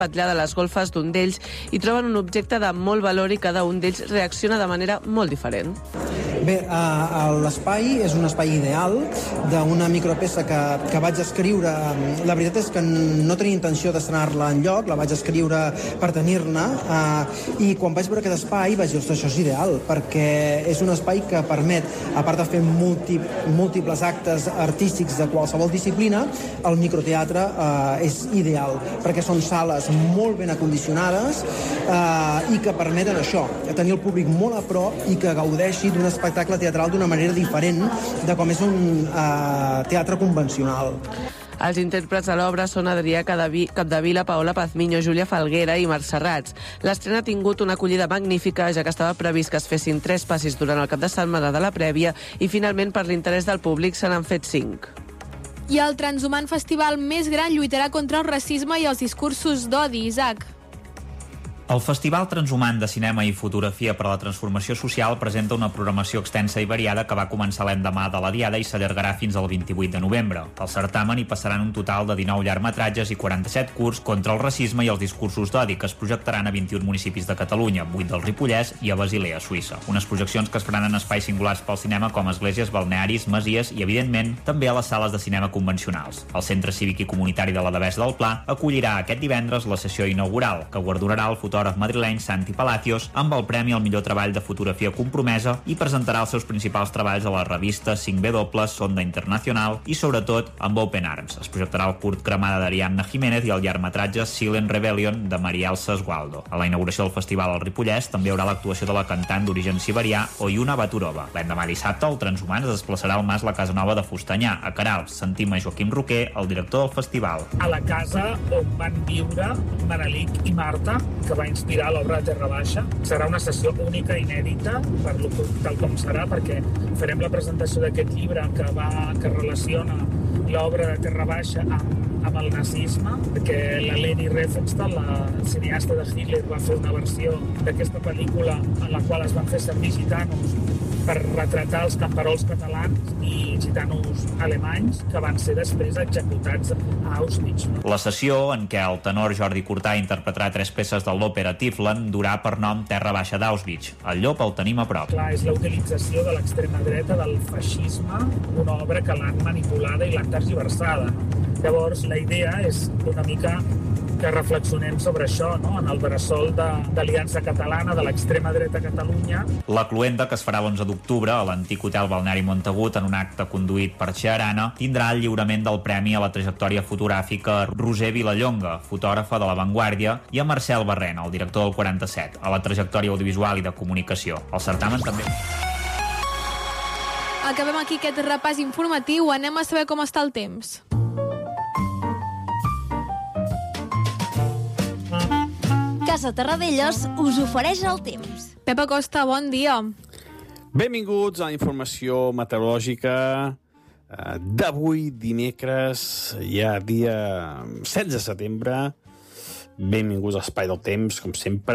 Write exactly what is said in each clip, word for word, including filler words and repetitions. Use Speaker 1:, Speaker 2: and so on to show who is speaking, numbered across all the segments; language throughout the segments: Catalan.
Speaker 1: de les golfes d'un d'ells i troben un objecte de molt valor i cada un d'ells reacciona de manera molt diferent.
Speaker 2: Bé, uh, l'espai és un espai ideal d'una micropeça que, que vaig escriure. La veritat és que no tenia intenció d'estrenar-la enlloc, la vaig escriure per tenir-ne, uh, i quan vaig veure aquest espai vaig dir, ostres, això és ideal, perquè és un espai que permet, a part de fer múlti, múltiples actes artístics de qualsevol disciplina, el microteatre uh, és ideal, perquè són sales molt ben acondicionades eh, i que permeten això, tenir el públic molt a prop i que gaudeixi d'un espectacle teatral d'una manera diferent de com és un eh, teatre convencional.
Speaker 1: Els intèrprets de l'obra són Adrià Capdevila, Paola Pazmiño, Júlia Falguera i Marc Serrats. L'estrena ha tingut una acollida magnífica, ja que estava previst que es fessin tres passis durant el cap de setmana de la prèvia i finalment per l'interès del públic se n'han fet cinc.
Speaker 3: I el Transhumant Festival més gran lluitarà contra el racisme i els discursos d'odi, Isaac.
Speaker 4: El Festival Transhumant de Cinema i Fotografia per a la Transformació Social presenta una programació extensa i variada que va començar l'endemà de la Diada i s'allargarà fins al vint-i-vuit de novembre. Al certamen hi passaran un total de dinou llargmetratges i quaranta-set curts contra el racisme i els discursos d'odi que es projectaran a vint-i-un municipis de Catalunya, vuit del Ripollès i a Basilea, Suïssa. Unes projeccions que es faran en espais singulars pel cinema com esglésies, balnearis, masies i, evidentment, també a les sales de cinema convencionals. El Centre Cívic i Comunitari de la Devesa del Pla acollirà aquest divendres la sessió inaugural, que guardonarà el fotògraf madrileny Santi Palacios amb el Premi al millor treball de fotografia compromesa i presentarà els seus principals treballs a la revista cinc W, Sonda Internacional i, sobretot, amb Open Arms. Es projectarà el curt Cremada d'Ariadna Jiménez i el llargmetratge Silent Rebellion de Maria Elsa Esgualdo. A la inauguració del festival al Ripollès també hi haurà l'actuació de la cantant d'origen siberià Oyuna Baturova. L'endemà dissabte, el Transhumant es desplaçarà al Mas La Casanova de Fustanyà, a Queralbs. Sentim a Joaquim Roquer, el director del festival.
Speaker 5: A la casa on van viure Manelic i Marta, que va inspirar l'obra de Terra Baixa. Serà una sessió única, inèdita, per lo, tal com serà, perquè farem la presentació d'aquest llibre que, va, que relaciona l'obra de Terra Baixa amb, amb el nazisme, perquè la Leni Riefenstahl, la cineasta de Hitler, va fer una versió d'aquesta pel·lícula en la qual es van fer servir gitanos per retratar els camperols catalans i gitanos alemanys que van ser després executats a Auschwitz.
Speaker 4: La sessió, en què el tenor Jordi Curtà interpretarà tres peces de l'òpera Tiflen, durà per nom Terra Baixa d'Auschwitz. El llop el tenim a prop.
Speaker 5: Clar, és la utilització de l'extrema dreta del feixisme, una obra que l'han manipulada i l'han tergiversada. Llavors, la idea és una mica que reflexionem sobre això, no? En el bressol de d'Aliança Catalana, de l'extrema dreta a Catalunya.
Speaker 4: La cluenda, que es farà l'onze d'octubre a l'antic hotel balneari Montagut en un acte conduït per Xearana, tindrà el lliurament del premi a la trajectòria fotogràfica Roser Vilallonga, fotògrafa de La Vanguardia, i a Marcel Barrena, el director del quaranta-set, a la trajectòria audiovisual i de comunicació. El certamen també...
Speaker 3: Acabem aquí aquest repàs informatiu. Anem a saber com està el temps.
Speaker 6: Casa Terradellos us ofereix el temps.
Speaker 3: Pep Acosta, bon dia.
Speaker 7: Benvinguts a la informació meteorològica d'avui, dimecres, ja dia setze de setembre. Benvinguts a l'Espai del Temps, com sempre.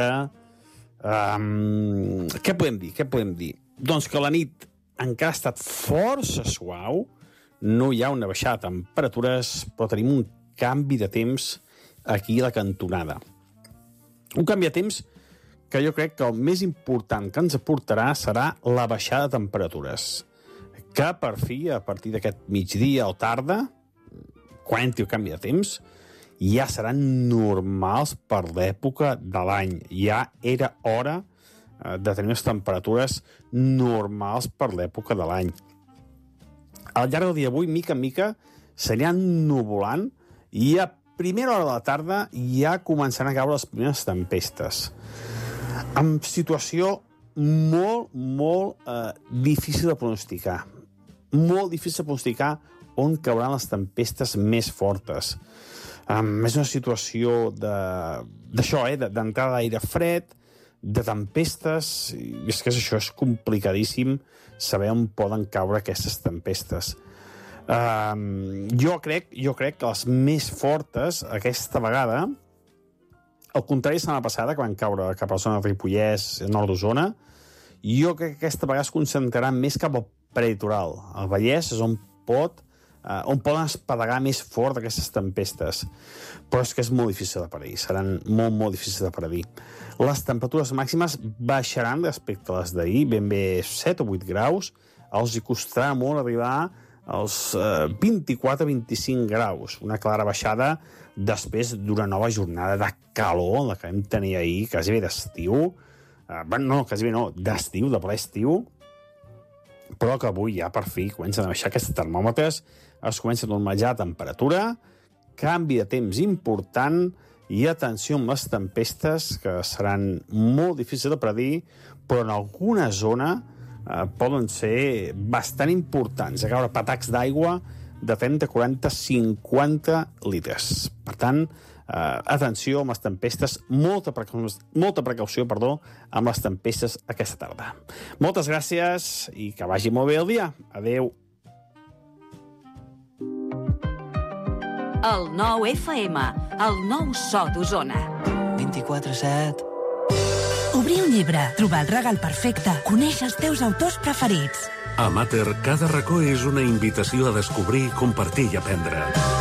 Speaker 7: Um, què podem dir? Què podem dir? Doncs que la nit encara ha estat força suau, no hi ha una baixada de temperatures, però tenim un canvi de temps aquí a la cantonada. Un canvi de temps que jo crec que el més important que ens aportarà serà la baixada de temperatures, que per fi, a partir d'aquest migdia o tarda, quan entri el canvi de temps, ja seran normals per l'època de l'any. Ja era hora de tenir unes temperatures normals per l'època de l'any. Al llarg del dia d'avui, mica en mica, s'aniran nuvolant i a primera hora de la tarda ja començaran a caure les primeres tempestes. Amb situació molt, molt eh, difícil de pronosticar. Molt difícil de pronosticar on cauran les tempestes més fortes. Um, és una situació d'això, eh, d'entrada d'aire fred, de tempestes, i és que és això, és complicadíssim saber on poden caure aquestes tempestes. Um, jo crec jo crec que les més fortes aquesta vegada, al contrari de la setmana passada, que van caure cap a la zona de Ripollès, nord d'Osona, jo crec que aquesta vegada es concentraran més cap al prelitoral. El Vallès és on pot eh, on poden espedagar més fort aquestes tempestes. Però és que és molt difícil de predir, seran molt, molt difícils de predir. Les temperatures màximes baixaran respecte a les d'ahir, ben bé set o vuit graus, els hi costarà molt arribar als eh, vint-i-quatre a vint-i-cinc graus, una clara baixada després d'una nova jornada de calor, la que vam tenir ahir, quasi bé d'estiu, eh, no, quasi bé no, d'estiu, de ple estiu, però que avui ja per fi comencen a baixar aquests termòmetres, es comença a normalitzar la temperatura, canvi de temps important i atenció amb les tempestes, que seran molt difícils de predir, però en alguna zona eh, poden ser bastant importants, a caure patacs d'aigua de trenta, quaranta, cinquanta litres. Per tant, eh, atenció amb les tempestes, molta precaució, molta precaució perdó, amb les tempestes aquesta tarda. Moltes gràcies i que vagi molt bé el dia. Adéu.
Speaker 8: El nou F M, el nou so d'Osona.
Speaker 9: vint-i-quatre set.
Speaker 10: Obrir un llibre, trobar el regal perfecte, conèixer els teus autors preferits.
Speaker 11: A Mater, cada racó és una invitació a descobrir, compartir i aprendre.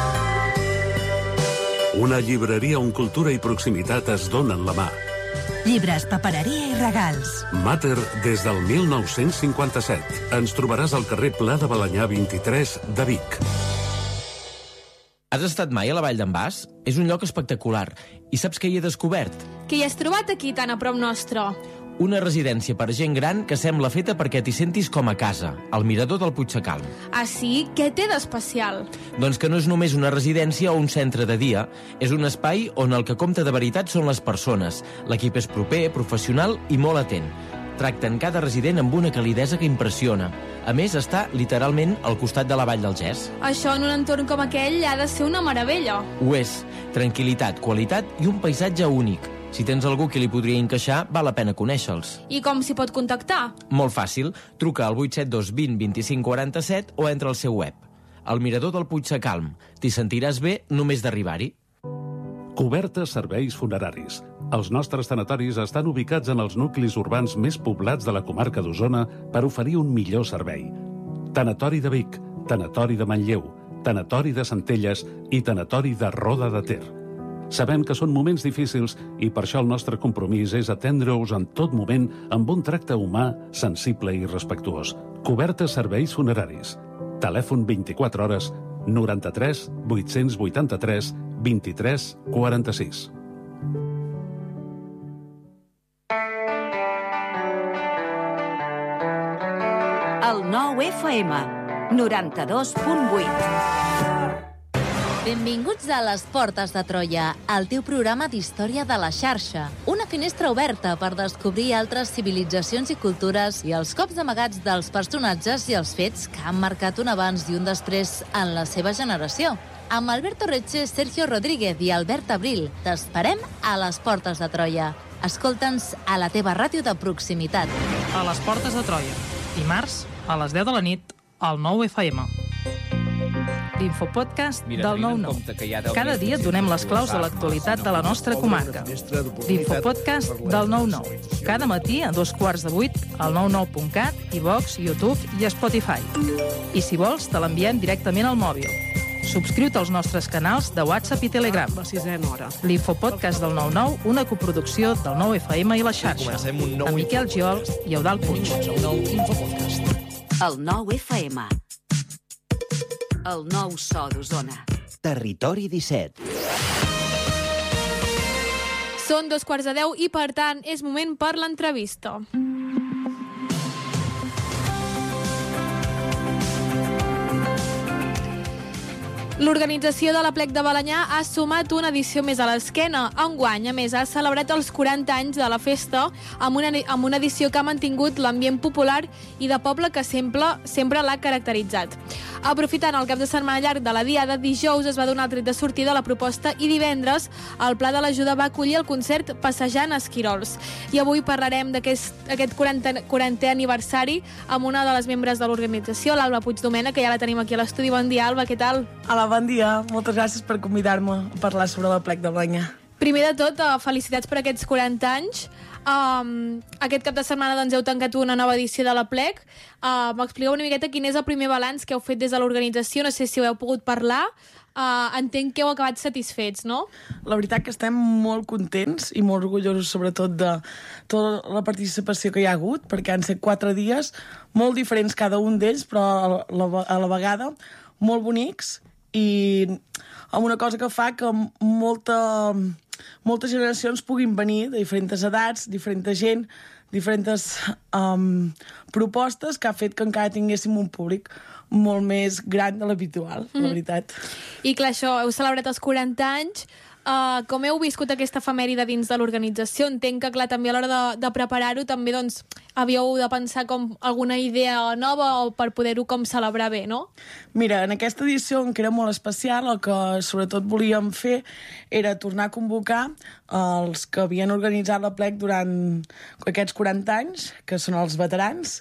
Speaker 11: Una llibreria on cultura i proximitat es donen la mà.
Speaker 10: Llibres, papereria i regals.
Speaker 11: Mater des del mil nou-cents cinquanta-set. Ens trobaràs al carrer Pla de Balanyà vint-i-tres de Vic.
Speaker 12: Has estat mai a la Vall d'en Bas? És un lloc espectacular. I saps què hi he descobert?
Speaker 3: Què hi has trobat aquí tan a prop nostre?
Speaker 12: Una residència per gent gran que sembla feta perquè t'hi sentis com a casa, al mirador del Puigsecalm.
Speaker 3: Ah, sí? Què té d'especial?
Speaker 12: Doncs que no és només una residència o un centre de dia. És un espai on el que compta de veritat són les persones. L'equip és proper, professional i molt atent. Tracten cada resident amb una calidesa que impressiona. A més, està literalment al costat de la Vall del Gès.
Speaker 3: Això en un entorn com aquell ha de ser una meravella.
Speaker 12: Ho és. Tranquilitat, qualitat i un paisatge únic. Si tens algú que li podria encaixar, val la pena conèixer-los.
Speaker 3: I com s'hi pot contactar?
Speaker 12: Molt fàcil. Truca al vuit set dos vint vint-i-cinc quaranta-set o entra al seu web. El mirador del Puigsecalm. T'hi sentiràs bé només d'arribar-hi.
Speaker 11: Cobertes serveis funeraris. Els nostres tanatoris estan ubicats en els nuclis urbans més poblats de la comarca d'Osona per oferir un millor servei. Tanatori de Vic, Tanatori de Manlleu, Tanatori de Centelles i Tanatori de Roda de Ter. Sabem que són moments difícils i per això el nostre compromís és atendre-us en tot moment amb un tracte humà, sensible i respectuós. Cobertes serveis funeraris. Telèfon vint-i-quatre hores, noranta-tres vuit-cents vuitanta-tres vint-i-tres quaranta-sis.
Speaker 8: El nou F M, noranta-dos punt vuit.
Speaker 6: Benvinguts a Les Portes de Troia, el teu programa d'història de la xarxa. Una finestra oberta per descobrir altres civilitzacions i cultures i els cops amagats dels personatges i els fets que han marcat un abans i un després en la seva generació. Amb Alberto Reche, Sergio Rodríguez i Albert Abril, t'esperem a Les Portes de Troia. Escolta'ns a la teva ràdio de proximitat.
Speaker 13: A Les Portes de Troia, dimarts a les deu de la nit, al nou F M. L'infopodcast del nou nou. Cada dia donem les claus de l'actualitat de la nostra comarca. L'infopodcast del nou nou. Cada matí a dos quarts de vuit al nou nou punt cat, iVox, YouTube i Spotify. I si vols, te l'enviem directament al mòbil. Subscriu-te als nostres canals de WhatsApp i Telegram. L'Infopodcast del nou nou, una coproducció del nou F M i la xarxa. Amb Miquel Giol i Eudald Puig.
Speaker 8: El nou F M. El nou so d'Osona.
Speaker 9: Territori disset.
Speaker 3: Són dos quarts de deu i, per tant, és moment per l'entrevista. L'organització de l'Aplec de Balanyà ha sumat una edició més a l'esquena. Enguany, a més, ha celebrat els quaranta anys de la festa amb una, amb una edició que ha mantingut l'ambient popular i de poble que sempre, sempre l'ha caracteritzat. Aprofitant el cap de setmana llarg de la Diada, dijous es va donar el tret de sortida a la proposta i divendres el Pla de l'Ajuda va acollir el concert Passejant Esquirols. I avui parlarem d'aquest aquest quarantè aniversari amb una de les membres de l'organització, l'Alba Puigdomena, que ja la tenim aquí a l'estudi. Bon dia, Alba, què tal?
Speaker 14: Hola, bon dia. Moltes gràcies per convidar-me a parlar sobre l'Aplec de Balanyà.
Speaker 3: Primer de tot, felicitats per aquests quaranta anys. Um, aquest cap de setmana doncs, heu tancat una nova edició de l'Aplec. Uh, M'expliqueu una miqueta quin és el primer balanç que heu fet des de l'organització, no sé si ho heu pogut parlar. Uh, entenc que heu acabat satisfets, no?
Speaker 14: La veritat que estem molt contents i molt orgullosos sobretot de tota la participació que hi ha hagut, perquè han set quatre dies molt diferents cada un d'ells, però a la, a la vegada molt bonics i amb una cosa que fa que molta, moltes generacions puguin venir de diferents edats, diferent gent, diferents um, propostes que ha fet que encara tinguéssim un públic molt més gran de l'habitual, mm-hmm. la veritat.
Speaker 3: I clar, això, heu celebrat els quaranta anys. Uh, com heu viscut aquesta efemèride dins de l'organització? Entenc que, clar, també a l'hora de, de preparar-ho també, doncs, havíeu de pensar com alguna idea nova o per poder-ho com celebrar bé, no?
Speaker 14: Mira, en aquesta edició, que era molt especial, el que sobretot volíem fer era tornar a convocar els que havien organitzat l'Aplec durant aquests quaranta anys, que són els veterans,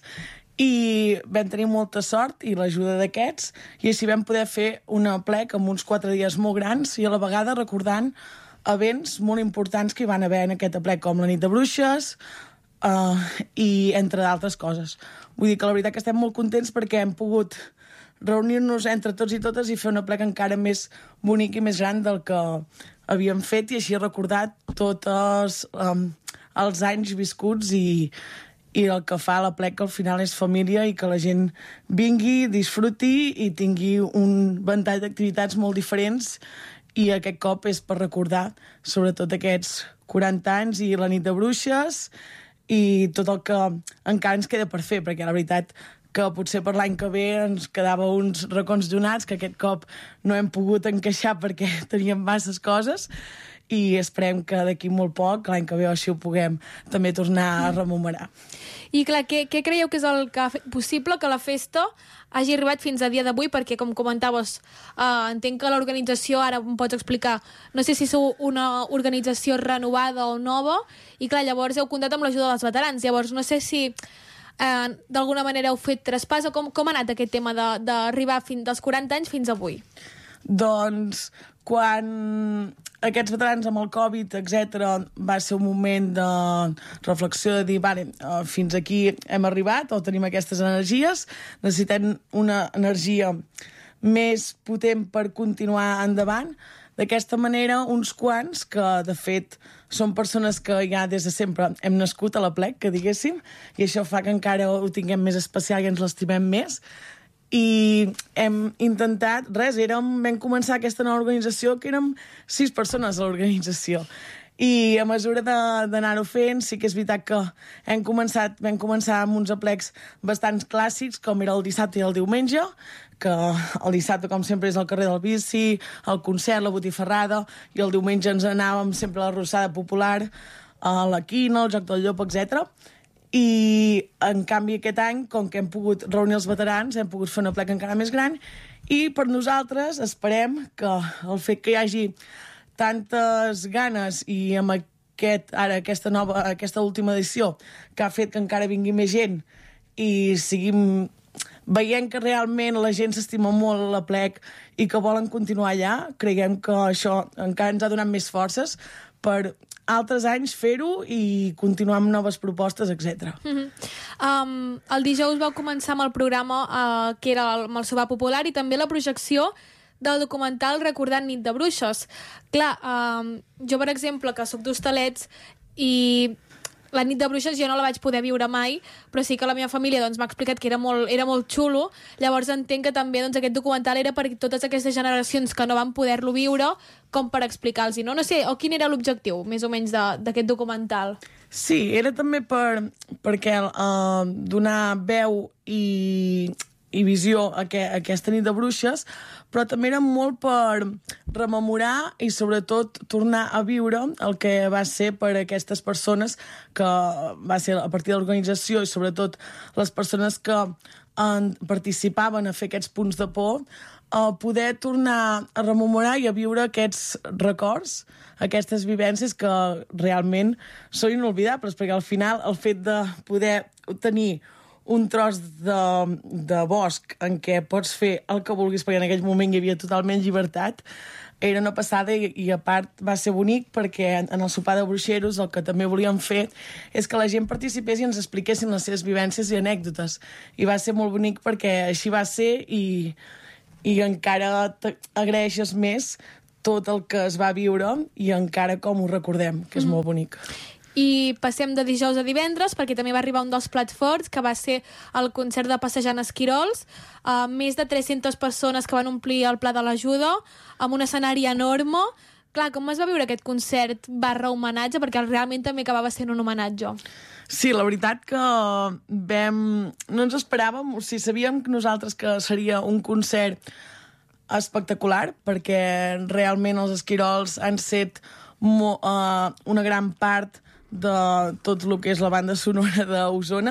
Speaker 14: i vam tenir molta sort i l'ajuda d'aquests, i així vam poder fer una Aplec amb uns quatre dies molt grans i a la vegada recordant events molt importants que hi van haver en aquest Aplec, com la nit de bruixes uh, i entre d'altres coses. Vull dir que la veritat que estem molt contents perquè hem pogut reunir-nos entre tots i totes i fer una Aplec encara més bonic i més gran del que havíem fet, i així recordar tots um, els anys viscuts i i el que fa l'Aplec, que al final és família i que la gent vingui, disfruti i tingui un ventall d'activitats molt diferents, i aquest cop és per recordar sobretot aquests quaranta anys i la nit de bruixes i tot el que encara ens queda per fer, perquè la veritat que potser per l'any que ve ens quedava uns racons donats que aquest cop no hem pogut encaixar perquè teníem masses coses, i esperem que d'aquí molt poc, l'any que ve així ho puguem també tornar a rememorar.
Speaker 3: I clar, què, què creieu que és el que ha fet possible que la festa hagi arribat fins a dia d'avui? Perquè, com comentaves, uh, entenc que l'organització, ara em pots explicar, no sé si sou una organització renovada o nova, i clar, llavors heu comptat amb l'ajuda dels veterans, llavors no sé si uh, d'alguna manera heu fet traspàs, o com, com ha anat aquest tema d'arribar dels quaranta anys fins avui?
Speaker 14: Doncs quan aquests veterans amb el Covid, etcètera, va ser un moment de reflexió, de dir, vale, fins aquí hem arribat, o tenim aquestes energies, necessitem una energia més potent per continuar endavant. D'aquesta manera, uns quants, que de fet són persones que ja des de sempre hem nascut a l'Aplec, que diguéssim, i això fa que encara ho tinguem més especial i ens l'estimem més, i hem intentat, res, érem, vam començar aquesta nova organització que érem sis persones a l'organització, i a mesura d'anar-ho fent sí que és veritat que hem començat, vam començar amb uns aplecs bastants clàssics, com era el dissabte i el diumenge, que el dissabte, com sempre, és el carrer del Bici, el concert, la botifarrada, i el diumenge ens anàvem sempre a la Rossada Popular, a la Quina, el Joc del Llop, etcètera. I, en canvi, aquest any, com que hem pogut reunir els veterans, hem pogut fer una Aplec encara més gran, i per nosaltres esperem que el fet que hi hagi tantes ganes i amb aquest, ara, aquesta, nova, aquesta última edició, que ha fet que encara vingui més gent i seguim veient que realment la gent s'estima molt l'Aplec i que volen continuar allà, creiem que això encara ens ha donat més forces per altres anys fer-ho i continuar amb noves propostes, etcètera.
Speaker 3: Mm-hmm. um, el dijous vau començar amb el programa uh, que era el, amb el sopar popular, i també la projecció del documental Recordant Nit de Bruixes. Clar, um, jo, per exemple, que soc d'Hostalets, i la nit de bruixes jo no la vaig poder viure mai, però sí que la meva família doncs, m'ha explicat que era molt, era molt xulo. Llavors entenc que també doncs, aquest documental era per totes aquestes generacions que no van poder-lo viure, com per explicar-los, no? No sé, o quin era l'objectiu, més o menys, d'aquest documental?
Speaker 14: Sí, era també per, perquè uh, donar veu i, i visió a, que, a aquesta nit de bruixes, però també era molt per rememorar i sobretot tornar a viure el que va ser per aquestes persones, que va ser a partir de l'organització i sobretot les persones que en, participaven a fer aquests punts de por, a poder tornar a rememorar i a viure aquests records, aquestes vivències que realment són inolvidables, perquè al final el fet de poder tenir un tros de, de bosc en què pots fer el que vulguis, perquè en aquell moment hi havia totalment llibertat, era una passada i, i a part va ser bonic perquè en, en el sopar de bruixeros el que també volíem fer és que la gent participés i ens expliquessin les seves vivències i anècdotes. I va ser molt bonic perquè així va ser i, i encara agraeixes més tot el que es va viure i encara com ho recordem, que és mm. molt bonic.
Speaker 3: I passem de dijous a divendres, perquè també va arribar un dels plats forts, que va ser el concert de Passejant Esquirols, uh, més de tres-centes persones que van omplir el Pla de l'Ajuda, amb un escenari enorme. Clar, com es va viure aquest concert barra homenatge? Perquè realment també acabava sent un homenatge.
Speaker 14: Sí, la veritat que vam... no ens esperàvem, o sigui, sabíem que nosaltres que seria un concert espectacular, perquè realment els Esquirols han set mo, uh, una gran part de tot el que és la banda sonora d'Osona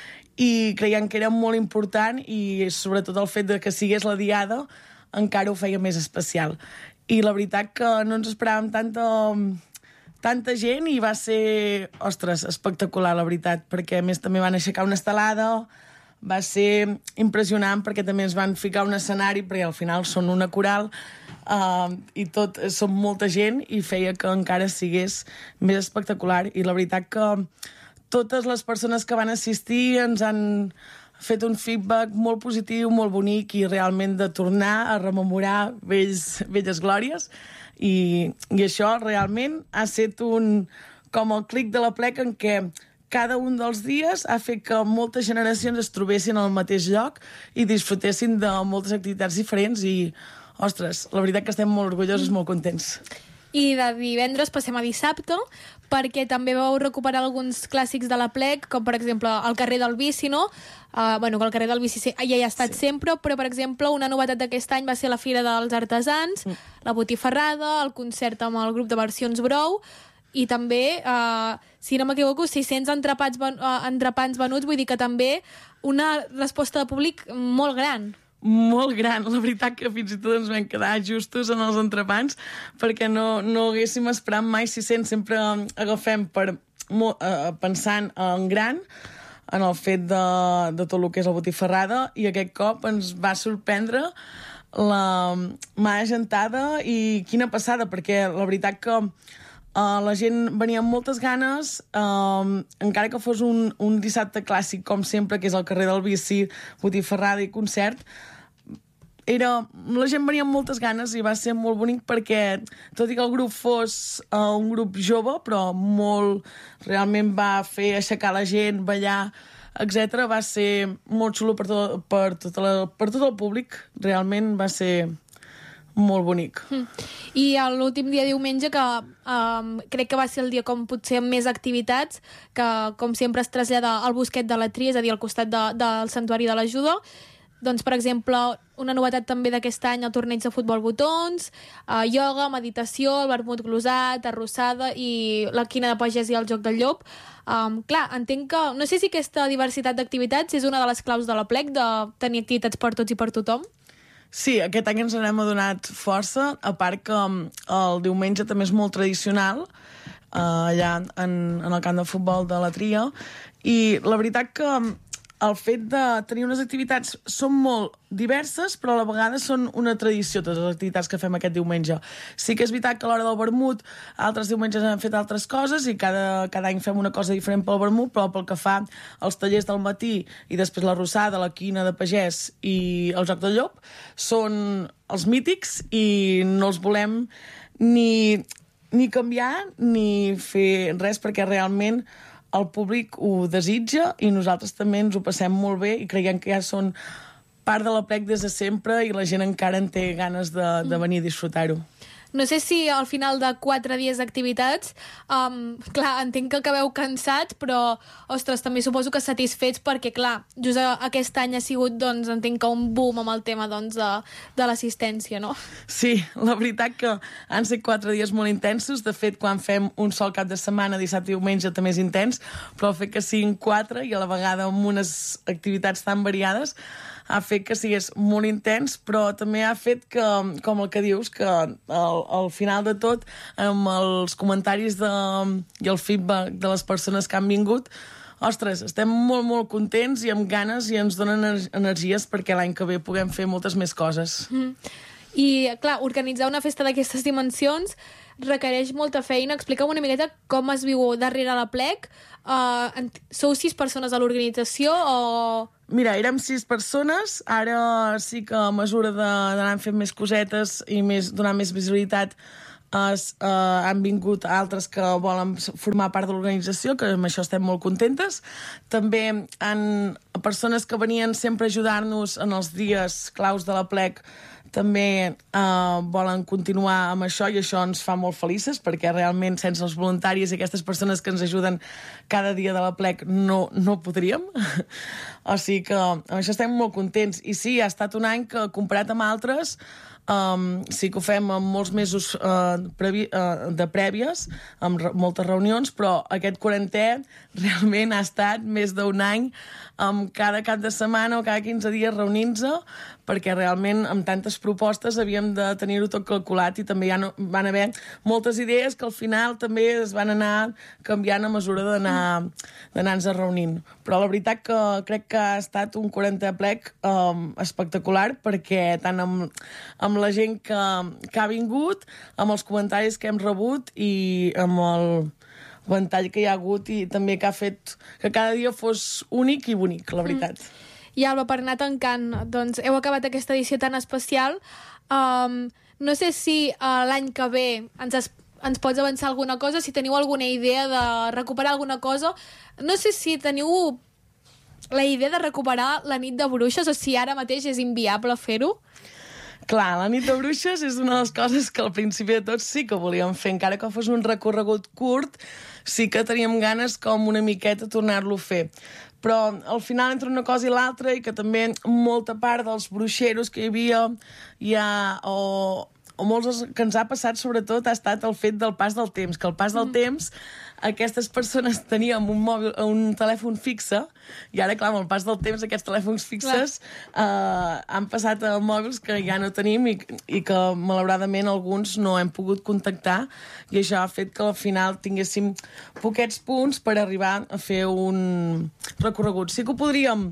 Speaker 14: i creiem que era molt important i sobretot el fet de que sigués la diada encara ho feia més especial. I la veritat que no ens esperàvem tanta, tanta gent i va ser, ostres, espectacular, la veritat, perquè a més també van aixecar una estelada, va ser impressionant perquè també ens van ficar un escenari, perquè al final són una coral, Uh, i tot, som molta gent i feia que encara sigués més espectacular i la veritat que totes les persones que van assistir ens han fet un feedback molt positiu, molt bonic i realment de tornar a rememorar vells, velles glòries i, i això realment ha estat un, com el clic de la plec en què cada un dels dies ha fet que moltes generacions es trobessin al mateix lloc i disfrutessin de moltes activitats diferents i ostres, la veritat que estem molt orgullosos, molt contents.
Speaker 3: I de divendres passem a dissabte, perquè també vau recuperar alguns clàssics de la plec, com per exemple el carrer del Bici, no? Uh, bueno, que el carrer del Bici ja hi ha estat sí. sempre, però per exemple una novetat d'aquest any va ser la Fira dels Artesans, mm. la botifarrada, el concert amb el grup de versions Brou, i també, uh, si no m'equivoco, sis-cents entrepans, ven uh, entrepans venuts, vull dir que també una resposta de públic molt gran.
Speaker 14: Molt gran, la veritat que fins i tot ens vam quedar justos en els entrepans perquè no, no haguéssim esperat mai sis-cents, sempre agafem per, uh, pensant en gran en el fet de, de tot el que és la botifarrada i aquest cop ens va sorprendre la mà gentada i quina passada, perquè la veritat que uh, la gent venia amb moltes ganes, uh, encara que fos un, un dissabte clàssic com sempre, que és el carrer del Bici, botifarrada i concert. Era, la gent venia amb moltes ganes i va ser molt bonic perquè, tot i que el grup fos uh, un grup jove, però molt, realment va fer aixecar la gent, ballar, etcètera. Va ser molt xulo per tot, per, tot la, per tot el públic. Realment va ser molt bonic.
Speaker 3: Mm. I l'últim dia, diumenge, que um, crec que va ser el dia com potser amb més activitats, que com sempre es trasllada al Bosquet de la Tria, és a dir, al costat de, del Santuari de l'Ajuda. Doncs, per exemple, una novetat també d'aquest any, el torneig de futbol botons, eh, ioga, meditació, el vermut glosat, arrossada i la quina de pagès i el joc del llop. Um, clar, entenc que... No sé si aquesta diversitat d'activitats és una de les claus de la plec, de tenir activitats per tots i per tothom.
Speaker 14: Sí, aquest any ens n'hem adonat força, a part que el diumenge també és molt tradicional, eh, allà en, en el camp de futbol de la Tria, i la veritat que el fet de tenir unes activitats són molt diverses, però a la vegada són una tradició, totes les activitats que fem aquest diumenge. Sí que és veritat que a l'hora del vermut altres diumenges hem fet altres coses i cada, cada any fem una cosa diferent pel vermut, però pel que fa als tallers del matí i després la rossada, la quina de pagès i el joc del llop són els mítics i no els volem ni, ni canviar ni fer res perquè realment el públic ho desitja i nosaltres també ens ho passem molt bé i creiem que ja són part de la plec des de sempre i la gent encara en té ganes de, de venir a disfrutar-ho.
Speaker 3: No sé si al final de quatre dies d'activitats, um, clar, entenc que acabeu cansats, però, ostres, també suposo que satisfets perquè, clar, just aquest any ha sigut, doncs, entenc que un boom amb el tema, doncs, de, de l'assistència, no?
Speaker 14: Sí, la veritat que han estat quatre dies molt intensos. De fet, quan fem un sol cap de setmana, dissabte i diumenge, també és intens, però el fet que siguin quatre i a la vegada amb unes activitats tan variades ha fet que sigués molt intens, però també ha fet que, com el que dius, que al, al final de tot, amb els comentaris de, i el feedback de les persones que han vingut, ostres, estem molt, molt contents i amb ganes i ens donen energies perquè l'any que ve puguem fer moltes més coses.
Speaker 3: Mm. I, clar, organitzar una festa d'aquestes dimensions requereix molta feina. Explica'm una miqueta com es viu darrere la plec. Uh, sou sis persones a l'organització o...
Speaker 14: Mira, érem sis persones, ara sí que a mesura d'anar fent més cosetes i més, donar més visibilitat es, uh, han vingut altres que volen formar part de l'organització, que amb això estem molt contentes. També han persones que venien sempre a ajudar-nos en els dies claus de la plec, també eh, volen continuar amb això i això ens fa molt felices perquè realment sense els voluntaris i aquestes persones que ens ajuden cada dia de la plec no, no podríem. O sigui que amb això estem molt contents. I sí, ha estat un any que comparat amb altres Um, sí que ho fem amb molts mesos uh, previ, uh, de prèvies, amb re moltes reunions, però aquest quarantè realment ha estat més d'un any amb cada cap de setmana o cada quinze dies reunint-se, perquè realment amb tantes propostes havíem de tenir-ho tot calculat i també ja no, van haver moltes idees que al final també es van anar canviant a mesura d'anar-nos reunint. Però la veritat que crec que ha estat un quarantè plec um, espectacular, perquè tant amb, amb la gent que, que ha vingut, amb els comentaris que hem rebut i amb el ventall que hi ha hagut i també que ha fet que cada dia fos únic i bonic, la veritat. Mm.
Speaker 3: I Alba, per anar tancant, doncs heu acabat aquesta edició tan especial. Um, no sé si uh, l'any que ve ens, es, ens pots avançar alguna cosa, si teniu alguna idea de recuperar alguna cosa. No sé si teniu la idea de recuperar la nit de bruixes o si ara mateix és inviable fer-ho.
Speaker 14: Clar, la nit de bruixes és una de les coses que al principi de tot sí que volíem fer, encara que fos un recorregut curt, sí que teníem ganes com una miqueta tornar-lo a fer. Però al final entre una cosa i l'altra i que també molta part dels bruixeros que hi havia ja, o, o molts que ens ha passat sobretot ha estat el fet del pas del temps, que el pas del mm. temps aquestes persones teníem un, mòbil, un telèfon fixe i ara, clar, amb el pas del temps aquests telèfons fixes eh, han passat a mòbils que ja no tenim i, i que malauradament alguns no hem pogut contactar i això ha fet que al final tinguéssim poquets punts per arribar a fer un recorregut. Sí que ho podríem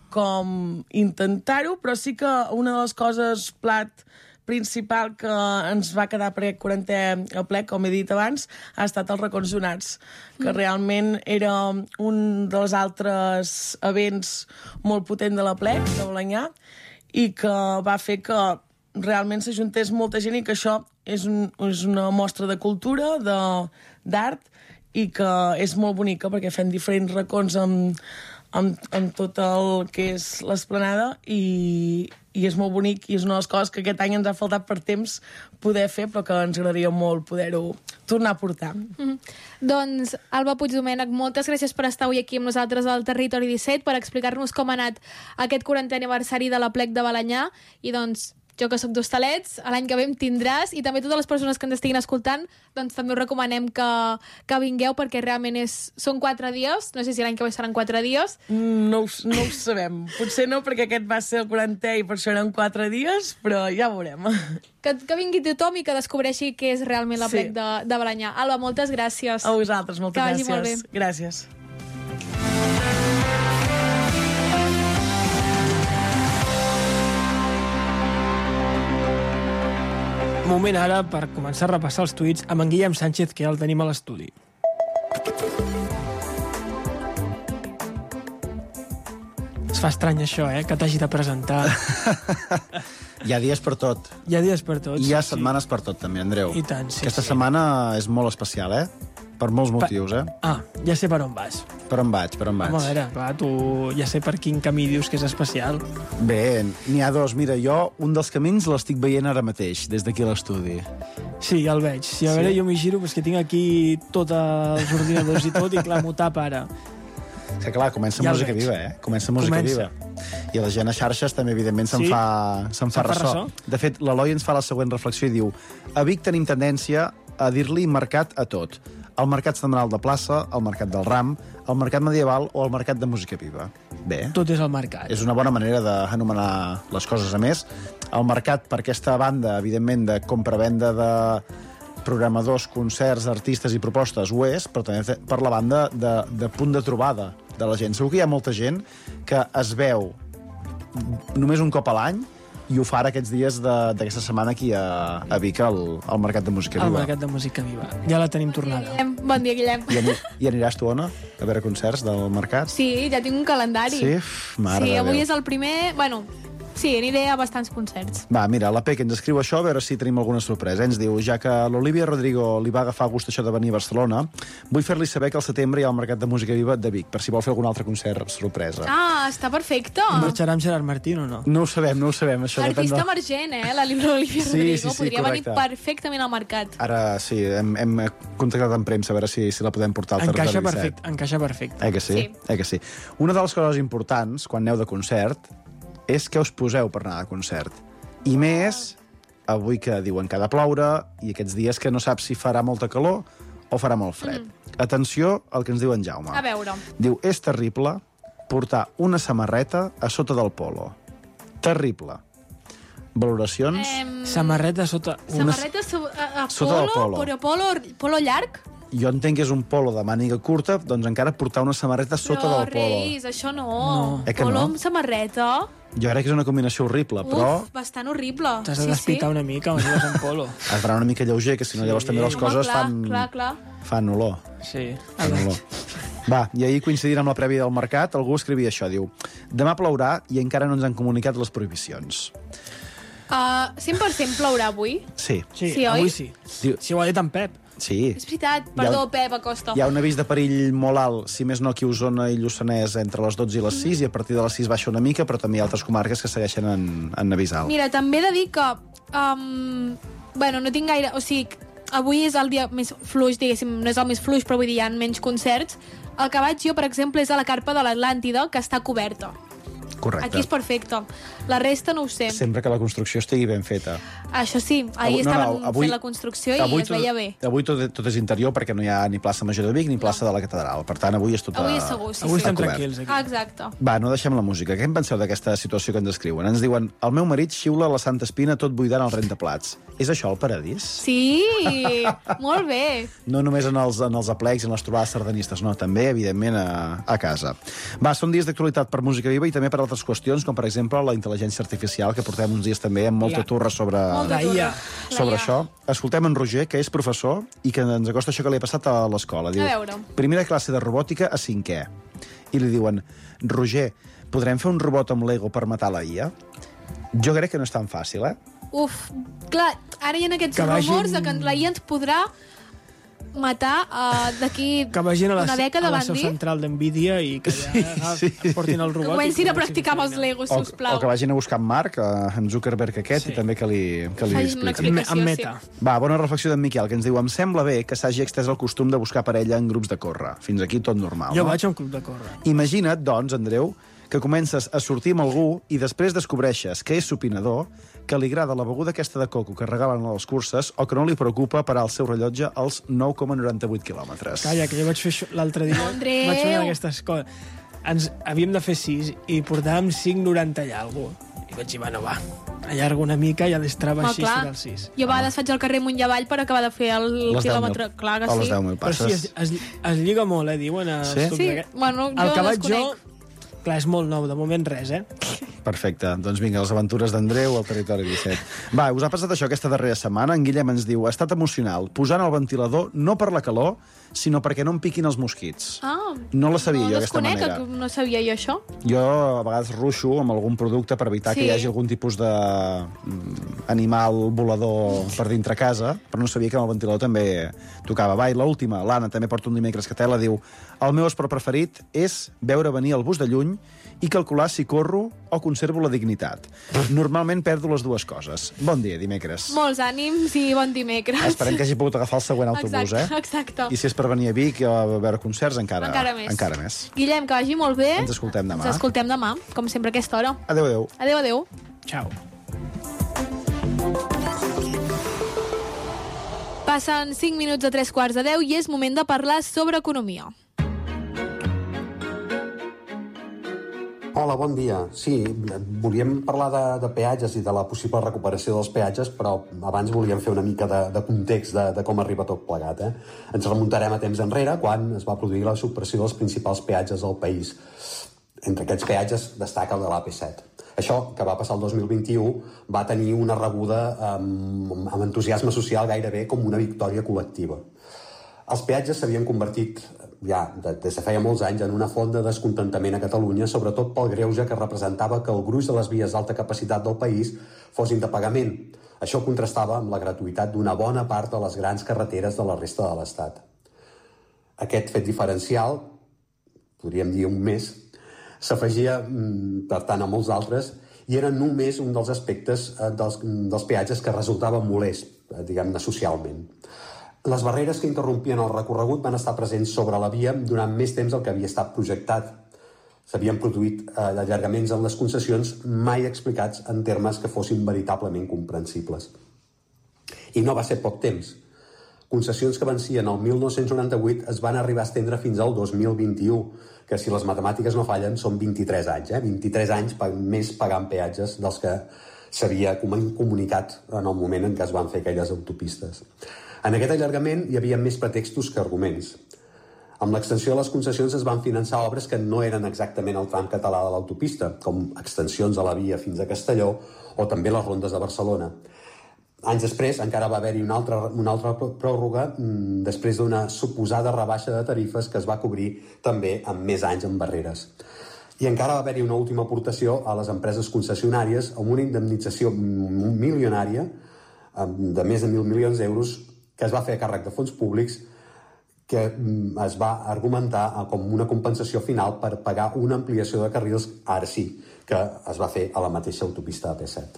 Speaker 14: com intentar-ho, però sí que una de les coses plat principal que ens va quedar per aquest quarantè al plec, com he dit abans, ha estat els racons donats, que mm. realment era un dels altres events molt potent de la plec, de Balanyà, i que va fer que realment s'ajuntés molta gent i que això és, un, és una mostra de cultura, d'art, i que és molt bonica perquè fem diferents racons amb, amb, amb tot el que és l'esplanada i, i és molt bonic i és una de les coses que aquest any ens ha faltat per temps poder fer, però que ens agradaria molt poder-ho tornar a portar.
Speaker 3: Mm-hmm. Doncs, Alba Puigdomènech, moltes gràcies per estar avui aquí amb nosaltres al Territori disset, per explicar-nos com ha anat aquest quarantè aniversari de la plec de Balanyà i doncs jo que soc d'Hostalets, l'any que ve em tindràs i també totes les persones que ens estiguin escoltant doncs també us recomanem que, que vingueu perquè realment és, són quatre dies, no sé si l'any que ve seran quatre dies.
Speaker 14: No, no ho sabem, potser no perquè aquest va ser el quarantè i per això eren quatre dies, però ja ho veurem.
Speaker 3: Que, que vingui tothom i que descobreixi què és realment la plec sí. de, de Balanyà. Alba, moltes gràcies.
Speaker 14: A vosaltres, moltes
Speaker 3: que
Speaker 14: gràcies.
Speaker 3: Molt bé.
Speaker 14: Gràcies.
Speaker 15: Moment ara per començar a repassar els tuits amb en Guillem Sánchez, que ja el tenim a l'estudi. Es fa estrany això, eh? Que t'hagi de presentar.
Speaker 16: Hi ha dies per tot.
Speaker 15: Hi ha dies per tot.
Speaker 16: I hi ha
Speaker 15: sí,
Speaker 16: setmanes
Speaker 15: sí.
Speaker 16: per tot, també, Andreu.
Speaker 15: I tant, sí.
Speaker 16: Aquesta
Speaker 15: sí.
Speaker 16: setmana és molt especial, eh? Per molts motius, eh?
Speaker 15: Ah, ja sé per on vas.
Speaker 16: Per on vaig, per on vaig.
Speaker 15: Home, a veure, clar, tu ja sé per quin camí dius que és especial.
Speaker 16: Bé, n'hi ha dos. Mira, jo un dels camins l'estic veient ara mateix, des d'aquí a l'estudi.
Speaker 15: Sí, ja el veig. Sí, a veure, sí. jo m'hi giro, perquè tinc aquí tots els ordinadors i tot, i clar, m'ho tapa ara.
Speaker 16: És que clar, comença ja música viva, eh? Comença música comença. viva. I la gent a xarxes també, evidentment, se'n sí? fa, se'n fa, fa ressò. ressò. De fet, l'Eloi ens fa la següent reflexió i diu: a Vic tenim tendència a dir-li mercat a tot. El mercat setmanal de plaça, el mercat del Ram, el mercat medieval o el mercat de música viva. Bé.
Speaker 15: Tot és el mercat.
Speaker 16: És una bona manera d'anomenar les coses. A més, el mercat, per aquesta banda, evidentment, de compra-venda de programadors, concerts, artistes i propostes, ho és, però també per la banda de, de punt de trobada de la gent. Segur que hi ha molta gent que es veu només un cop a l'any i ho fa ara aquests dies d'aquesta setmana aquí a, a Vic, al, al Mercat de Música Viva.
Speaker 15: Al Mercat de Música Viva. Ja la tenim tornada.
Speaker 3: Guillem, bon dia, Guillem.
Speaker 16: I, ani I aniràs tu, Ona, a veure concerts del Mercat?
Speaker 3: Sí, ja tinc un calendari.
Speaker 16: Sí? Mare
Speaker 3: sí,
Speaker 16: de
Speaker 3: avui
Speaker 16: Déu.
Speaker 3: és el primer... Bueno, sí, aniré a bastants concerts.
Speaker 16: Va, mira, la Peque ens escriu això, a veure si tenim alguna sorpresa. Ens diu, ja que l'Olivia Rodrigo li va agafar gust això de venir a Barcelona, vull fer-li saber que al setembre hi ha el Mercat de Música Viva de Vic, per si vol fer algun altre concert sorpresa.
Speaker 3: Ah, està perfecte.
Speaker 15: I marxarà amb Gerard Martín o no?
Speaker 16: No ho sabem, no ho sabem. Això
Speaker 3: Artista
Speaker 16: depèn de...
Speaker 3: emergent, eh? La Olivia
Speaker 16: Sí,
Speaker 3: Rodrigo.
Speaker 16: sí, sí,
Speaker 3: Podria
Speaker 16: correcte.
Speaker 3: venir perfectament al mercat.
Speaker 16: Ara sí, hem, hem contactat amb premsa a veure si, si la podem portar al
Speaker 15: Encaixa
Speaker 16: territori
Speaker 15: perfecte, encaixa perfecte.
Speaker 16: Eh que sí?
Speaker 3: Sí.
Speaker 16: Eh que sí? Una de les coses importants, quan aneu de concert, és que us poseu per anar de concert. I més, avui que diuen que ha de ploure, i aquests dies que no saps si farà molta calor o farà molt fred. Mm. Atenció al que ens diu en Jaume.
Speaker 3: A veure.
Speaker 16: Diu, és terrible portar una samarreta a sota del polo. Terrible. Valoracions?
Speaker 3: Em...
Speaker 15: Samarreta sota... Una...
Speaker 3: Samarreta so a, a
Speaker 16: Sota del
Speaker 3: polo,
Speaker 16: polo.
Speaker 3: però polo, polo llarg?
Speaker 16: Jo entenc que és un polo de màniga curta, doncs encara portar una samarreta sota
Speaker 3: però,
Speaker 16: del polo.
Speaker 3: Reis, això no.
Speaker 16: No. Eh que
Speaker 3: Polo
Speaker 16: no?
Speaker 3: amb samarreta?
Speaker 16: Jo crec que és una combinació horrible,
Speaker 3: Uf,
Speaker 16: però
Speaker 3: bastant horrible.
Speaker 15: T'has de
Speaker 3: sí,
Speaker 15: despitar
Speaker 3: sí.
Speaker 15: una mica quan vas en polo.
Speaker 16: has d'anar una mica lleuger, que si no llavors també les
Speaker 3: Home,
Speaker 16: coses
Speaker 3: clar,
Speaker 16: fan,
Speaker 3: clar, clar.
Speaker 16: fan olor.
Speaker 15: Sí.
Speaker 16: Fan olor. Va, i ahir coincidint amb la prèvia del mercat, algú escrivia això, diu, demà plourà i encara no ens han comunicat les prohibicions.
Speaker 3: Uh, cent per cent plourà avui?
Speaker 16: Sí.
Speaker 15: Sí,
Speaker 3: Sí, oi?
Speaker 15: avui sí.
Speaker 16: Diu,
Speaker 15: Si ho ha dit en Pep.
Speaker 16: sí.
Speaker 3: És veritat. Perdó, Pep Acosta.
Speaker 16: Hi ha un avís de perill molt alt, si més no aquí a Osona i Lluçanès, entre les dotze i les sis, i a partir de les sis baixa una mica, però també hi ha altres comarques que segueixen en, en avís alt.
Speaker 3: Mira, també he de dir que... Um, bueno, no tinc gaire... O sigui, avui és el dia més fluix, diguéssim, no és el més fluix, però vull dir, hi ha menys concerts. El que vaig jo, per exemple, és a la carpa de l'Atlàntida, que està coberta.
Speaker 16: Correcte.
Speaker 3: Aquí és perfecte. La resta no ho sé.
Speaker 16: Sempre que la construcció estigui ben feta.
Speaker 3: Això sí, ahir
Speaker 16: Avui- no,
Speaker 3: estaven
Speaker 16: no, avui-
Speaker 3: fent la construcció i
Speaker 16: avui
Speaker 3: es veia bé.
Speaker 16: Avui tot, tot és interior perquè no hi ha ni plaça Major de Vic ni plaça de la Catedral. Per tant, avui és tot
Speaker 3: Avui és segur, sí,
Speaker 15: Avui
Speaker 3: sí.
Speaker 15: estem
Speaker 16: cobert.
Speaker 15: tranquils, aquí.
Speaker 3: Ah, exacte.
Speaker 16: Va, no deixem la música. Què en penseu d'aquesta situació que ens escriuen? Ens diuen, el meu marit xiula la Santa Espina tot buidant el rentaplats. És això el paradís?
Speaker 3: Sí, molt bé.
Speaker 16: No només en els, en els aplecs i en les trobades sardanistes, no, també, evidentment, a, a casa. Va, són dies d'actualitat per Música Viva i també per altres qüestions, com per exemple la intel·ligència artificial, que portem uns dies també amb molta
Speaker 15: La-
Speaker 16: turra sobre,
Speaker 3: Molta
Speaker 15: La I A.
Speaker 3: turra.
Speaker 16: sobre
Speaker 3: La I A.
Speaker 16: això. Escoltem en Roger, que és professor, i que ens acosta això que li ha passat a l'escola. Diu,
Speaker 3: A veure.
Speaker 16: primera classe de robòtica a cinquè. I li diuen, Roger, podrem fer un robot amb Lego per matar la I A? Jo crec que no és tan fàcil, eh?
Speaker 3: Uf, clar, ara hi ha aquests
Speaker 15: Que vagin-
Speaker 3: rumors de que la I A ens podrà matar uh, d'aquí
Speaker 15: Que vagin a la,
Speaker 3: una dècada,
Speaker 15: a la
Speaker 3: van
Speaker 15: seu
Speaker 3: dir.
Speaker 15: central d'Nvidia i que ja
Speaker 16: Sí, sí.
Speaker 15: portin el
Speaker 3: Que
Speaker 15: robot.
Speaker 3: comencin
Speaker 15: i
Speaker 3: a practicar amb els Legos,
Speaker 16: O,
Speaker 3: sisplau.
Speaker 16: o que vagin a buscar en Marc, eh, en Zuckerberg aquest,
Speaker 15: Sí.
Speaker 16: i també que li, que li
Speaker 3: Facin una
Speaker 16: expliqui.
Speaker 3: explicació,
Speaker 15: Amb
Speaker 3: sí.
Speaker 15: Meta.
Speaker 16: Va, bona reflexió d'en Miquel, que ens diu, em sembla bé que s'hagi extès el costum de buscar parella en grups de córrer. Fins aquí tot normal,
Speaker 15: Jo
Speaker 16: no?
Speaker 15: vaig a un club de córrer.
Speaker 16: Imagina't, doncs, Andreu, que comences a sortir amb algú i després descobreixes que és supinador, que li agrada la beguda aquesta de coco que regalen a les curses o que no li preocupa parar el seu rellotge als nou coma noranta-vuit quilòmetres.
Speaker 15: Calla, que jo vaig fer això l'altre dia.
Speaker 3: Andreu!
Speaker 15: Vaig fer una d'aquestes coses. Ens havíem de fer sis i portàvem cinc noranta i alguna cosa. I vaig dir, bueno, va, allargo una mica i a l'estrava
Speaker 3: Home,
Speaker 15: així
Speaker 3: clar.
Speaker 15: surt el sis.
Speaker 3: Jo a vegades faig el carrer amunt i avall per acabar de fer el
Speaker 16: Les deu
Speaker 3: quilòmetre.
Speaker 16: mil.
Speaker 3: Clar que
Speaker 16: O les
Speaker 3: sí.
Speaker 16: deu mil
Speaker 15: Però sí,
Speaker 16: passes.
Speaker 15: es, es, es lliga molt, eh, diuen. els
Speaker 16: Sí?
Speaker 15: clubs
Speaker 3: Sí,
Speaker 15: d'aquest-
Speaker 3: bueno,
Speaker 15: El
Speaker 3: jo
Speaker 15: que vaig
Speaker 3: desconec.
Speaker 15: jo, clar, és molt nou, de moment res, eh?
Speaker 16: Perfecte. Doncs vinga, les aventures d'Andreu al Territori disset. Va, us ha passat això aquesta darrera setmana? En Guillem ens diu, estat emocional, posant el ventilador no per la calor, sinó perquè no em piquin els mosquits.
Speaker 3: Ah,
Speaker 16: No la sabia
Speaker 3: no
Speaker 16: jo, aquesta
Speaker 3: desconec,
Speaker 16: manera.
Speaker 3: que no sabia jo això.
Speaker 16: Jo a vegades ruixo amb algun producte per evitar
Speaker 3: Sí.
Speaker 16: que hi hagi algun tipus de mm, animal volador per dintre casa, però no sabia que amb el ventilador també tocava. Va, i l'última, l'Anna, també porta un dimecres que tela, diu, el meu esport preferit és veure venir el bus de lluny i calcular si corro o conservo la dignitat. Normalment perdo les dues coses. Bon dia, dimecres.
Speaker 3: Molts ànims i bon dimecres.
Speaker 16: Esperem que hagi pogut agafar el següent autobús,
Speaker 3: exacte,
Speaker 16: eh?
Speaker 3: exacte.
Speaker 16: I si és per venir a Vic a veure concerts, encara,
Speaker 3: Encara més.
Speaker 16: Encara més.
Speaker 3: Guillem, que vagi molt bé.
Speaker 16: Ens escoltem demà.
Speaker 3: Ens escoltem demà, com sempre a aquesta hora.
Speaker 16: Adéu, adéu.
Speaker 3: Adéu, adéu.
Speaker 15: Ciao.
Speaker 3: Passen cinc minuts a tres quarts de deu i és moment de parlar sobre economia.
Speaker 17: Hola, bon dia. Sí, volíem parlar de, de peatges i de la possible recuperació dels peatges, però abans volíem fer una mica de, de context de, de com arriba tot plegat. Eh? Ens remuntarem a temps enrere, quan es va produir la supressió dels principals peatges al país. Entre aquests peatges destaca el de l'A P set. Això, que va passar el dos mil vint-i-u, va tenir una rebuda amb, amb entusiasme social gairebé com una victòria col·lectiva. Els peatges s'havien convertit ja des de feia molts anys en una font de descontentament a Catalunya, sobretot pel greuge que representava que el gruix de les vies d'alta capacitat del país fossin de pagament. Això contrastava amb la gratuïtat d'una bona part de les grans carreteres de la resta de l'Estat. Aquest fet diferencial, podríem dir un més, s'afegia, per tant, a molts altres, i era només un dels aspectes dels, dels peatges que resultava molest, diguem-ne, socialment. Les barreres que interrompien el recorregut van estar presents sobre la via durant més temps del que havia estat projectat. S'havien produït eh, allargaments en les concessions mai explicats en termes que fossin veritablement comprensibles. I no va ser poc temps. Concessions que vencien el mil nou-cents noranta-vuit es van arribar a estendre fins al dos mil vint-i-u, que si les matemàtiques no fallen són vint-i-tres anys, eh? vint-i-tres anys més pagant peatges dels que s'havia comunicat en el moment en què es van fer aquelles autopistes. En aquest allargament hi havia més pretextos que arguments. Amb l'extensió de les concessions es van finançar obres que no eren exactament el tram català de l'autopista, com extensions a la via fins a Castelló o també les rondes de Barcelona. Anys després encara va haver-hi una altra, una altra pròrroga mmm, després d'una suposada rebaixa de tarifes que es va cobrir també amb més anys en barreres. I encara va haver-hi una última aportació a les empreses concessionàries amb una indemnització milionària de més de mil milions d'euros que es va fer a càrrec de fons públics que es va argumentar com una compensació final per pagar una ampliació de carrils, ara sí, que es va fer a la mateixa autopista A P set.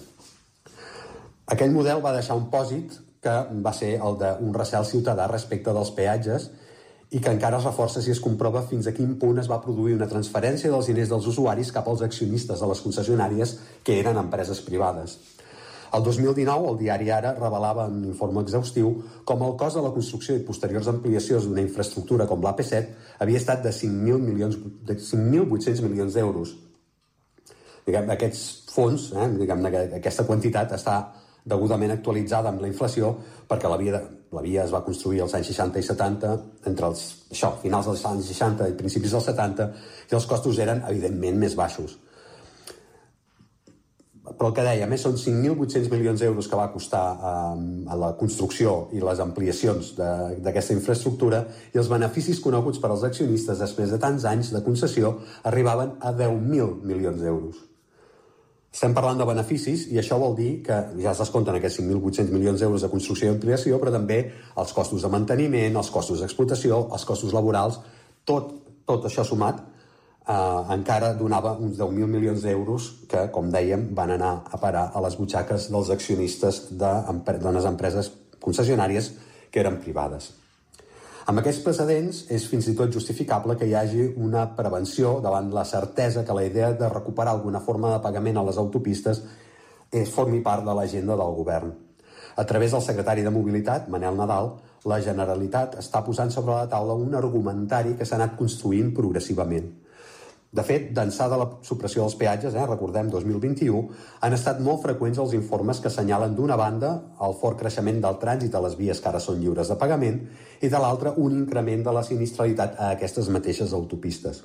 Speaker 17: Aquell model va deixar un pòsit que va ser el d'un recel ciutadà respecte dels peatges i que encara es reforça si es comprova fins a quin punt es va produir una transferència dels diners dels usuaris cap als accionistes de les concessionàries que eren empreses privades. El dos mil dinou, el diari Ara revelava en un informe exhaustiu com el cost de la construcció i posteriors ampliacions d'una infraestructura com l'A P set havia estat de cinc mil vuit-cents milions d'euros. Aquests fons, eh, diguem, aquesta quantitat està degudament actualitzada amb la inflació perquè la via, la via es va construir als anys seixanta i setanta, entre els això, finals dels anys seixanta i principis dels setanta, i els costos eren, evidentment, més baixos. Però el que deia, més són cinc mil vuit-cents milions d'euros que va costar eh, la construcció i les ampliacions d'aquesta infraestructura i els beneficis coneguts per als accionistes després de tants anys de concessió arribaven a deu mil milions d'euros. Estem parlant de beneficis i això vol dir que ja es descompten aquests cinc mil vuit-cents milions d'euros de construcció i ampliació, però també els costos de manteniment, els costos d'explotació, els costos laborals, tot, tot això sumat eh, encara donava uns deu mil milions d'euros que, com dèiem, van anar a parar a les butxaques dels accionistes de, de les empreses concessionàries que eren privades. Amb aquests precedents és fins i tot justificable que hi hagi una prevenció davant la certesa que la idea de recuperar alguna forma de pagament a les autopistes és formi part de l'agenda del govern. A través del secretari de Mobilitat, Manel Nadal, la Generalitat està posant sobre la taula un argumentari que s'ha anat construint progressivament. De fet, d'ençà de la supressió dels peatges, eh, recordem, dos mil vint-i-u, han estat molt freqüents els informes que assenyalen d'una banda el fort creixement del trànsit a les vies que ara són lliures de pagament i de l'altra un increment de la sinistralitat a aquestes mateixes autopistes.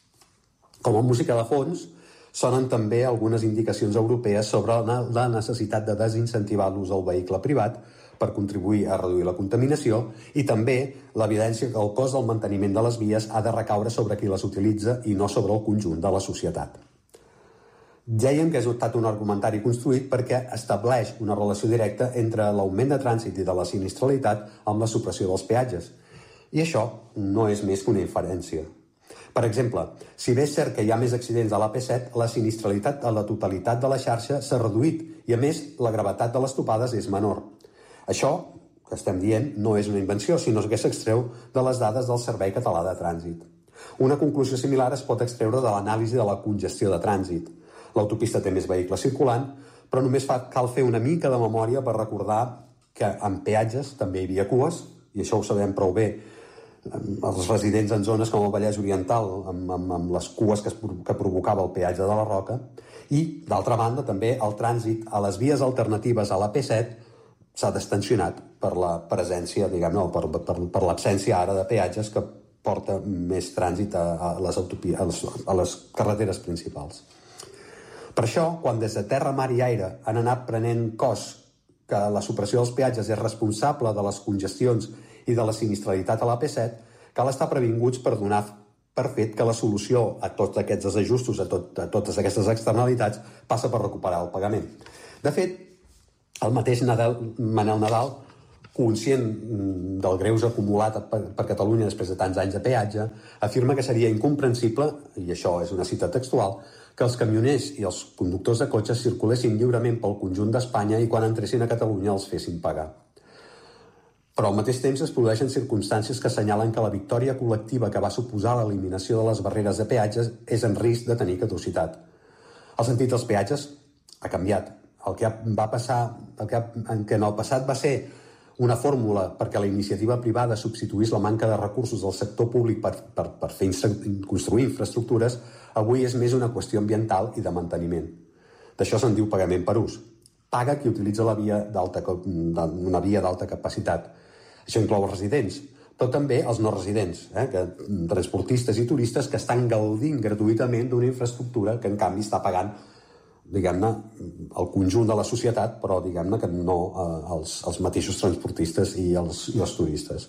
Speaker 17: Com a música de fons, sonen també algunes indicacions europees sobre la necessitat de desincentivar l'ús del vehicle privat per contribuir a reduir la contaminació i també l'evidència que el cost del manteniment de les vies ha de recaure sobre qui les utilitza i no sobre el conjunt de la societat. Dèiem que és estat un argumentari construït perquè estableix una relació directa entre l'augment de trànsit i de la sinistralitat amb la supressió dels peatges. I això no és més que una inferència. Per exemple, si bé és cert que hi ha més accidents a l'A P set, la sinistralitat a la totalitat de la xarxa s'ha reduït i, a més, la gravetat de les topades és menor. Això, que estem dient, no és una invenció, sinó que s'extreu de les dades del Servei Català de Trànsit. Una conclusió similar es pot extreure de l'anàlisi de la congestió de trànsit. L'autopista té més vehicles circulant, però només fa, cal fer una mica de memòria per recordar que en peatges també hi havia cues, i això ho sabem prou bé, els residents en zones com el Vallès Oriental, amb, amb, amb les cues que, es, que provocava el peatge de la Roca, i, d'altra banda, també el trànsit a les vies alternatives a l'A P set s'ha destensionat per la presència, diguem, no, per, per, per l'absència ara de peatges que porta més trànsit a, a, les autopi- a, les, a les carreteres principals. Per això, quan des de terra, mar i aire han anat prenent cos que la supressió dels peatges és responsable de les congestions i de la sinistralitat a l'A P set, cal estar previnguts per donar per fet que la solució a tots aquests desajustos, a, tot, a totes aquestes externalitats, passa per recuperar el pagament. De fet, el mateix Nadal, Manel Nadal, conscient del greuge acumulat per, per Catalunya després de tants anys de peatge, afirma que seria incomprensible, i això és una cita textual, que els camioners i els conductors de cotxes circulessin lliurement pel conjunt d'Espanya i quan entressin a Catalunya els fessin pagar. Però al mateix temps es produeixen circumstàncies que assenyalen que la victòria col·lectiva que va suposar l'eliminació de les barreres de peatges és en risc de tenir caducitat. El sentit dels peatges ha canviat. El que va passar, el que, en què en el passat va ser una fórmula perquè la iniciativa privada substituís la manca de recursos del sector públic per, per, per fer construir infraestructures, avui és més una qüestió ambiental i de manteniment. D'això se'n diu pagament per ús. Paga qui utilitza la via d'alta, una via d'alta capacitat. Això inclou els residents, però també els no residents, eh? que, transportistes i turistes que estan gaudint gratuïtament d'una infraestructura que en canvi està pagant, diguem-ne, el conjunt de la societat, però diguem-ne que no eh, els, els mateixos transportistes i els, i els turistes.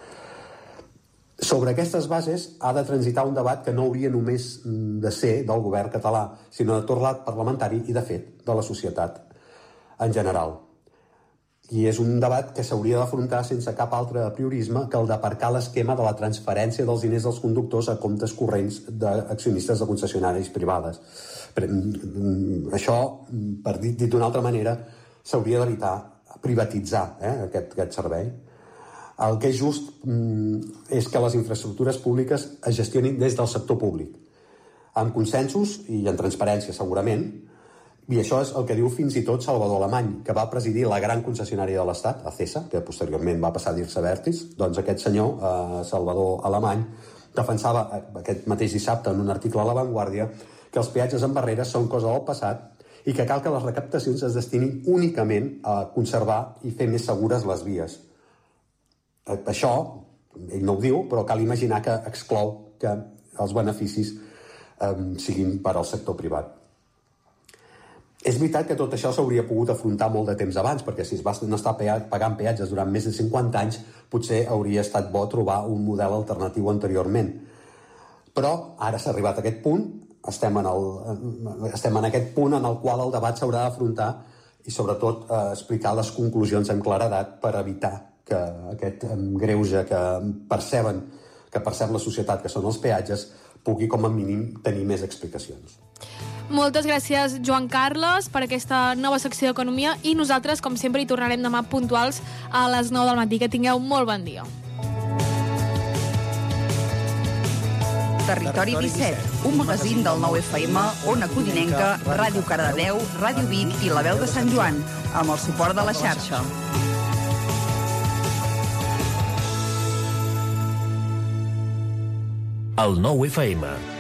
Speaker 17: Sobre aquestes bases ha de transitar un debat que no hauria només de ser del govern català, sinó de tot l'arc parlamentari i, de fet, de la societat en general. I és un debat que s'hauria d'afrontar sense cap altre apriorisme que el d'aparcar l'esquema de la transferència dels diners dels conductors a comptes corrents d'accionistes de concessionaris privades. Això, per dir dit d'una altra manera, s'hauria d'evitar privatitzar eh, aquest, aquest servei. El que és just mm, és que les infraestructures públiques es gestionin des del sector públic, amb consensos i en transparència, segurament, i això és el que diu fins i tot Salvador Alemany, que va presidir la gran concessionària de l'Estat, Acesa, que posteriorment va passar a dir-se Abertis. Doncs aquest senyor, eh, Salvador Alemany, defensava aquest mateix dissabte en un article a La Vanguardia que els peatges amb barreres són cosa del passat i que cal que les recaptacions es destinin únicament a conservar i fer més segures les vies. Això, ell no ho diu, però cal imaginar que exclou que els beneficis eh, siguin per al sector privat. És veritat que tot això s'hauria pogut afrontar molt de temps abans, perquè si es va estar pagant peatges durant més de cinquanta anys, potser hauria estat bo trobar un model alternatiu anteriorment. Però ara s'ha arribat a aquest punt, estem en, el, estem en aquest punt en el qual el debat s'haurà d'afrontar i sobretot eh, explicar les conclusions amb claredat per evitar que aquest greuge que perceben, que percep la societat, que són els peatges, pugui com a mínim tenir més explicacions.
Speaker 3: Moltes gràcies, Joan Carles, per aquesta nova secció d'Economia i nosaltres, com sempre, hi tornarem demà puntuals a les nou del matí. Que tingueu molt bon dia.
Speaker 8: Territori disset, un magazín del nou F M, Ona Codinenca, Ràdio Cardedeu, Ràdio Vic i La Veu de Sant Joan, amb el suport de la xarxa.
Speaker 18: El nou F M.